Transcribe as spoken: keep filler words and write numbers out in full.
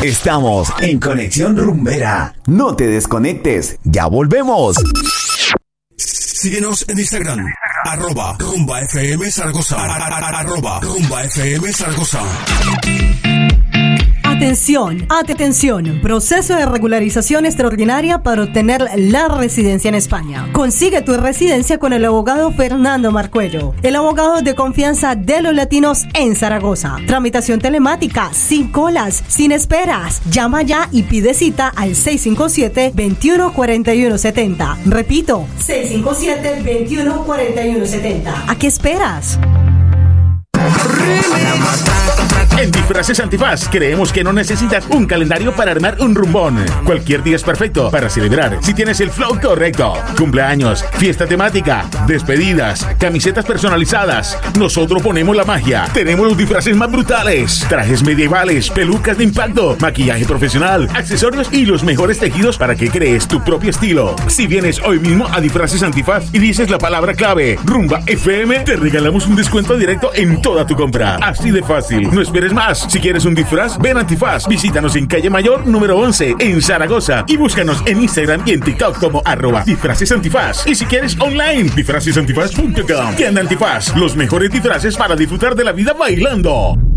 Estamos en Conexión Rumbera. No te desconectes, ya volvemos. Síguenos en Instagram, arroba Rumba F M Zaragoza, arroba Rumba F M Zaragoza. Atención, atención, proceso de regularización extraordinaria para obtener la residencia en España. Consigue tu residencia con el abogado Fernando Marcuello, el abogado de confianza de los latinos en Zaragoza. Tramitación telemática, sin colas, sin esperas. Llama ya y pide cita al seis cinco siete, veintiuno cuarenta y uno setenta. Repito, seis cinco siete, veintiuno cuarenta y uno setenta. ¿A qué esperas? En Disfraces Antifaz creemos que no necesitas un calendario para armar un rumbón. Cualquier día es perfecto para celebrar si tienes el flow correcto. Cumpleaños, fiesta temática, despedidas, camisetas personalizadas. Nosotros ponemos la magia. Tenemos los disfraces más brutales, trajes medievales, pelucas de impacto, maquillaje profesional, accesorios y los mejores tejidos para que crees tu propio estilo. Si vienes hoy mismo a Disfraces Antifaz y dices la palabra clave Rumba F M, te regalamos un descuento directo en toda tu compra. Así de fácil. No esperes más. Si quieres un disfraz, ven a Antifaz. Visítanos en Calle Mayor número once en Zaragoza y búscanos en Instagram y en TikTok como arroba Disfraces Antifaz. Y si quieres online, disfraces antifaz punto com. Tienda Antifaz, los mejores disfraces para disfrutar de la vida bailando.